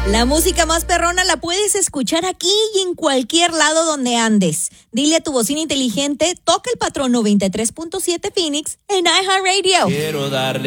La música más perrona la puedes escuchar aquí y en cualquier lado donde andes. Dile a tu bocina inteligente, toca el patrón 93.7 Phoenix en iHeartRadio. Quiero darle